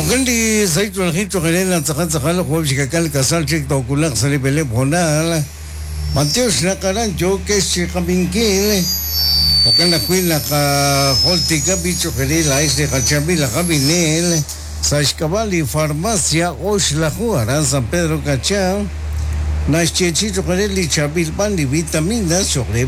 Okendi saitu alhitu kailan tsakalo ko sikakal kasal chik to kulak sali pele bonal. Manteos na karan jo ke si kamingkil. Okenda kuila ka holtika bicho kelila iste kachabila kabinel. Sa iskabali farmacia osh la juaran San Pedro Cachao. Na ischechito kelili chabil pan di vitaminas sobre